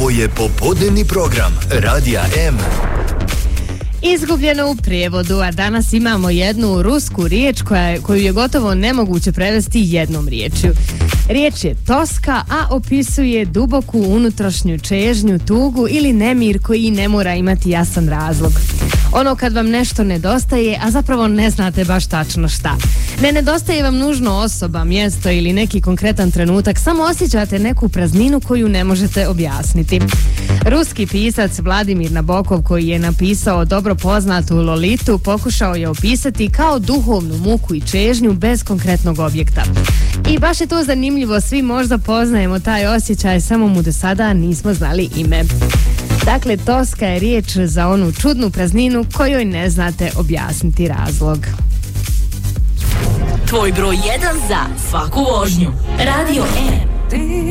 Ovo je popodnevni program Radija M. Izgubljeno u prijevodu, a danas imamo jednu rusku riječ koju je gotovo nemoguće prevesti jednom riječju. Riječ je toska, a opisuje duboku unutrašnju čežnju, tugu ili nemir koji ne mora imati jasan razlog. Ono kad vam nešto nedostaje, a zapravo ne znate baš tačno šta. Ne nedostaje vam nužno osoba, mjesto ili neki konkretan trenutak, samo osjećate neku prazninu koju ne možete objasniti. Ruski pisac Vladimir Nabokov, koji je napisao dobro poznatu Lolitu, pokušao je opisati kao duhovnu muku i čežnju bez konkretnog objekta. I baš je to zanimljivo, svi možda poznajemo taj osjećaj, samo mu do sada nismo znali ime. Dakle, toska je riječ za onu čudnu prazninu kojoj ne znate objasniti razlog. Tvoj broj 1 za svaku vožnju. Radio M.